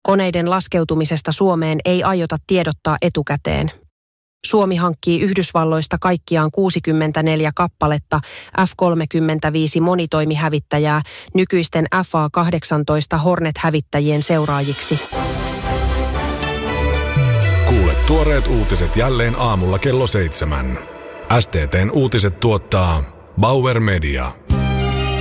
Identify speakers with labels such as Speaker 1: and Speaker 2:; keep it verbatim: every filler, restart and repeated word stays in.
Speaker 1: Koneiden laskeutumisesta Suomeen ei aiota tiedottaa etukäteen. Suomi hankkii Yhdysvalloista kaikkiaan kuusikymmentäneljä kappaletta F kolmekymmentäviisi monitoimihävittäjää nykyisten F A kahdeksantoista Hornet-hävittäjien seuraajiksi.
Speaker 2: Kuule tuoreet uutiset jälleen aamulla kello seitsemän. S T T:n uutiset tuottaa Bauer Media.